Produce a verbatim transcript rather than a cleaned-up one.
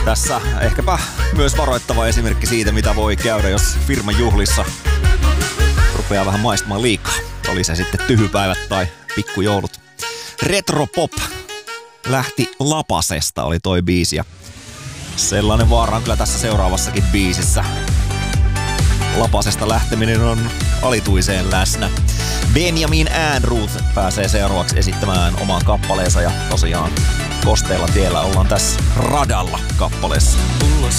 Tässä ehkäpä myös varoittava esimerkki siitä, mitä voi käydä, jos firman juhlissa rupeaa vähän maistamaan liikaa. Oli se sitten tyhypäivät tai pikkujoulut. Retropop lähti lapasesta, oli toi biisi. Ja sellainen vaara on kyllä tässä seuraavassakin biisissä. Lapasesta lähteminen on alituiseen läsnä. Benjamin Ehrnrooth pääsee seuraavaksi esittämään oman kappaleensa ja tosiaan kosteella tiellä ollaan tässä Radalla kappaleessa. Ulos